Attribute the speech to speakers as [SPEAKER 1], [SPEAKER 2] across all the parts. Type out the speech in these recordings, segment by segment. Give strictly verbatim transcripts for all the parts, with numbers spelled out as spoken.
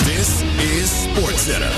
[SPEAKER 1] This is SportsCenter.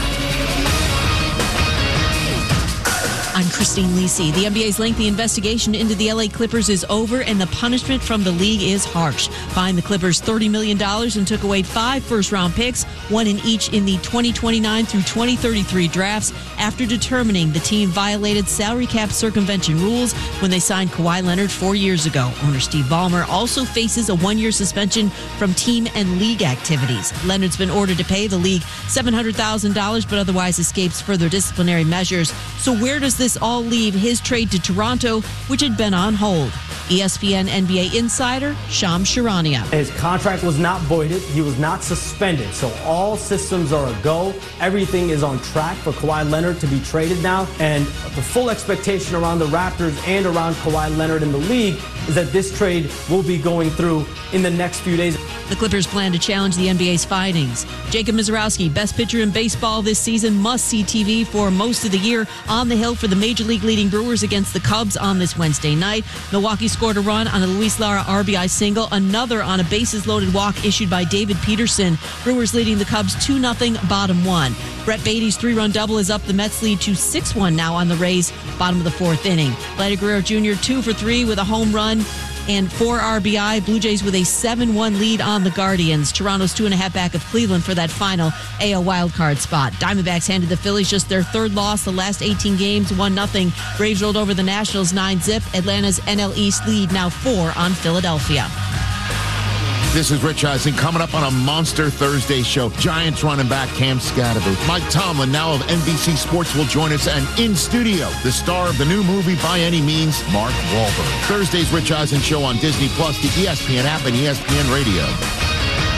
[SPEAKER 2] I'm Christine Lisi. The N B A's lengthy investigation into the L A Clippers is over, and the punishment from the league is harsh. Fined the Clippers thirty million dollars and took away five first-round picks, one in each in the twenty twenty-nine through twenty thirty-three drafts, after determining the team violated salary cap circumvention rules when they signed Kawhi Leonard four years ago. Owner Steve Ballmer also faces a one-year suspension from team and league activities. Leonard's been ordered to pay the league seven hundred thousand dollars, but otherwise escapes further disciplinary measures. So where does this all leave his trade to Toronto, which had been on hold? E S P N N B A insider Shams Charania.
[SPEAKER 3] His contract was not voided. He was not suspended. So all systems are a go. Everything is on track for Kawhi Leonard to be traded now. And the full expectation around the Raptors and around Kawhi Leonard in the league is that this trade will be going through in the next few days.
[SPEAKER 2] The Clippers plan to challenge the N B A's findings. Jacob Mizorowski, best pitcher in baseball this season, must-see T V for most of the year, on the hill for the Major League leading Brewers against the Cubs on this Wednesday night. Milwaukee scored a run on a Luis Lara R B I single, another on a bases-loaded walk issued by David Peterson. Brewers leading the Cubs two nothing, bottom one. Brett Beatty's three-run double is up the Mets lead to six one now on the Rays, bottom of the fourth inning. Vladimir Guerrero Junior two for three with a home run and four R B I. Blue Jays with a seven one lead on the Guardians. Toronto's two and a half back of Cleveland for that final A L wildcard spot. Diamondbacks handed the Phillies just their third loss the last eighteen games, one nothing. Braves rolled over the Nationals nine zip. Atlanta's N L East lead now four on Philadelphia.
[SPEAKER 4] This is Rich Eisen coming up on a Monster Thursday show. Giants running back Cam Scatterby. Mike Tomlin, now of N B C Sports, will join us, and in studio, the star of the new movie By Any Means, Mark Wahlberg. Thursday's Rich Eisen show on Disney Plus, the E S P N app, and E S P N Radio.